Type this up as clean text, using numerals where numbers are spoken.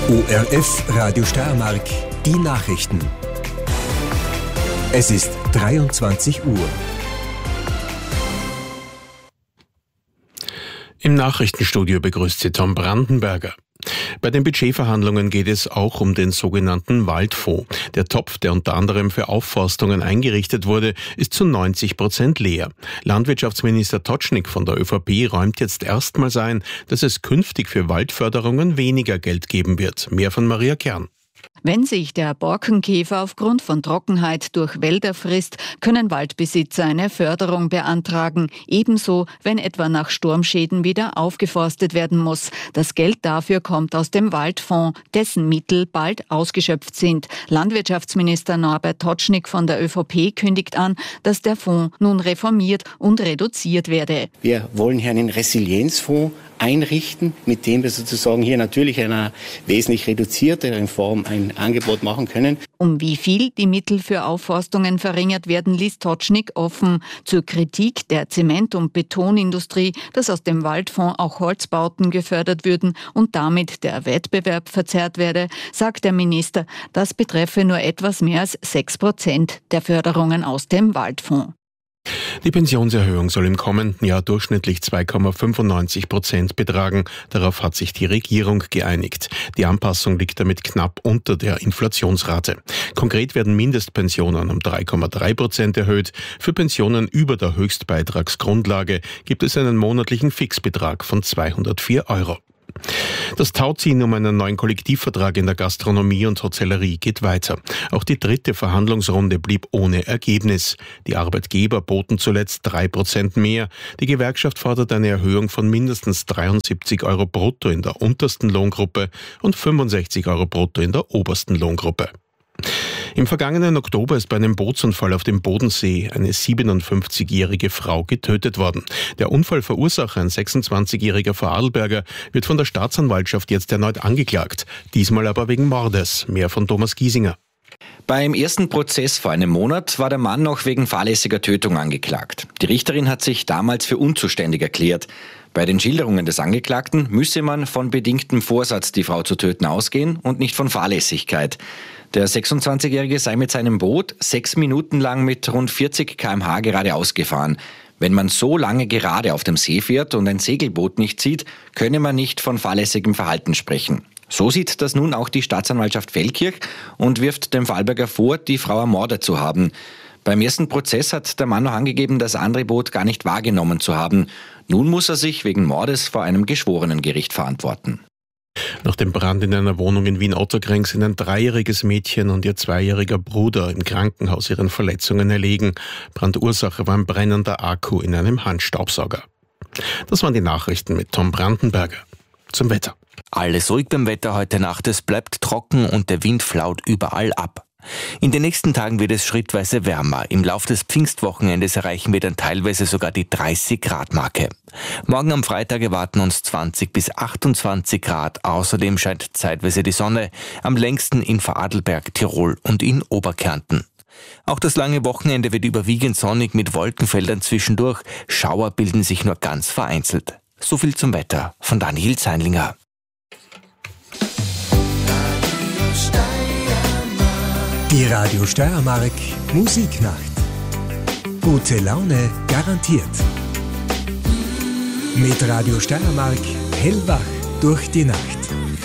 ORF Radio Steiermark, die Nachrichten. Es ist 23 Uhr. Im Nachrichtenstudio begrüßt Sie Tom Brandenberger. Bei den Budgetverhandlungen geht es auch um den sogenannten Waldfonds. Der Topf, der unter anderem für Aufforstungen eingerichtet wurde, ist zu 90% leer. Landwirtschaftsminister Totschnig von der ÖVP räumt jetzt erstmals ein, dass es künftig für Waldförderungen weniger Geld geben wird. Mehr von Maria Kern. Wenn sich der Borkenkäfer aufgrund von Trockenheit durch Wälder frisst, können Waldbesitzer eine Förderung beantragen. Ebenso, wenn etwa nach Sturmschäden wieder aufgeforstet werden muss. Das Geld dafür kommt aus dem Waldfonds, dessen Mittel bald ausgeschöpft sind. Landwirtschaftsminister Norbert Totschnig von der ÖVP kündigt an, dass der Fonds nun reformiert und reduziert werde. Wir wollen hier einen Resilienzfonds einrichten, mit dem wir sozusagen hier natürlich einer wesentlich reduzierteren Form ein Angebot machen können. Um wie viel die Mittel für Aufforstungen verringert werden, ließ Totschnig offen. Zur Kritik der Zement- und Betonindustrie, dass aus dem Waldfonds auch Holzbauten gefördert würden und damit der Wettbewerb verzerrt werde, sagt der Minister, das betreffe nur etwas mehr als 6% der Förderungen aus dem Waldfonds. Die Pensionserhöhung soll im kommenden Jahr durchschnittlich 2,95% betragen. Darauf hat sich die Regierung geeinigt. Die Anpassung liegt damit knapp unter der Inflationsrate. Konkret werden Mindestpensionen um 3,3% erhöht. Für Pensionen über der Höchstbeitragsgrundlage gibt es einen monatlichen Fixbetrag von 204 €. Das Tauziehen um einen neuen Kollektivvertrag in der Gastronomie und Hotellerie geht weiter. Auch die dritte Verhandlungsrunde blieb ohne Ergebnis. Die Arbeitgeber boten zuletzt 3% mehr. Die Gewerkschaft fordert eine Erhöhung von mindestens 73 € brutto in der untersten Lohngruppe und 65 € brutto in der obersten Lohngruppe. Im vergangenen Oktober ist bei einem Bootsunfall auf dem Bodensee eine 57-jährige Frau getötet worden. Der Unfallverursacher, ein 26-jähriger Vorarlberger, wird von der Staatsanwaltschaft jetzt erneut angeklagt. Diesmal aber wegen Mordes. Mehr von Thomas Giesinger. Beim ersten Prozess vor einem Monat war der Mann noch wegen fahrlässiger Tötung angeklagt. Die Richterin hat sich damals für unzuständig erklärt. Bei den Schilderungen des Angeklagten müsse man von bedingtem Vorsatz, die Frau zu töten, ausgehen und nicht von Fahrlässigkeit. Der 26-Jährige sei mit seinem Boot 6 Minuten lang mit rund 40 km/h geradeaus gefahren. Wenn man so lange gerade auf dem See fährt und ein Segelboot nicht sieht, könne man nicht von fahrlässigem Verhalten sprechen. So sieht das nun auch die Staatsanwaltschaft Feldkirch und wirft dem Vorarlberger vor, die Frau ermordet zu haben. Beim ersten Prozess hat der Mann noch angegeben, das andere Boot gar nicht wahrgenommen zu haben. Nun muss er sich wegen Mordes vor einem Geschworenengericht verantworten. Nach dem Brand in einer Wohnung in Wien-Otterkring sind ein 3-jähriges Mädchen und ihr 2-jähriger Bruder im Krankenhaus ihren Verletzungen erlegen. Brandursache war ein brennender Akku in einem Handstaubsauger. Das waren die Nachrichten mit Tom Brandenberger. Zum Wetter. Alles ruhig beim Wetter heute Nacht. Es bleibt trocken und der Wind flaut überall ab. In den nächsten Tagen wird es schrittweise wärmer. Im Lauf des Pfingstwochenendes erreichen wir dann teilweise sogar die 30-Grad-Marke. Morgen am Freitag erwarten uns 20 bis 28 Grad. Außerdem scheint zeitweise die Sonne, am längsten in Vorarlberg, Tirol und in Oberkärnten. Auch das lange Wochenende wird überwiegend sonnig mit Wolkenfeldern zwischendurch. Schauer bilden sich nur ganz vereinzelt. So viel zum Wetter von Daniel Zeinlinger. Die Radio Steiermark Musiknacht. Gute Laune garantiert. Mit Radio Steiermark hellwach durch die Nacht.